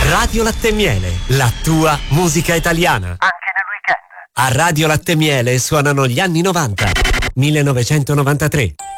Radio Latte e Miele, la tua musica italiana. Anche nel weekend. A Radio Latte e Miele suonano gli anni 90. 1993.